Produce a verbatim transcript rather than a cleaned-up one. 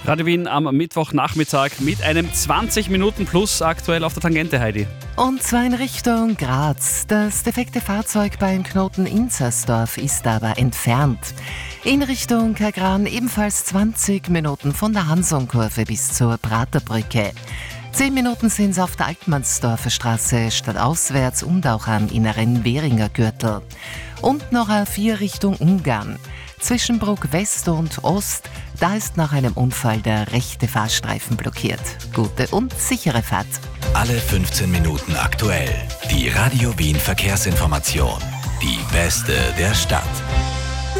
Radio Wien am Mittwochnachmittag mit einem zwanzig Minuten Plus aktuell auf der Tangente, Heidi. Und zwar in Richtung Graz. Das defekte Fahrzeug beim Knoten Inzersdorf ist aber entfernt. In Richtung Kagran ebenfalls zwanzig Minuten von der Hansonkurve bis zur Praterbrücke. Zehn Minuten sind es auf der Altmannsdorfer Straße stadtauswärts und auch am inneren Währinger Gürtel. Und noch A vier Richtung Ungarn. Zwischen Bruck West und Ost, da ist nach einem Unfall der rechte Fahrstreifen blockiert. Gute und sichere Fahrt. Alle fünfzehn Minuten aktuell. Die Radio Wien Verkehrsinformation. Die beste der Stadt.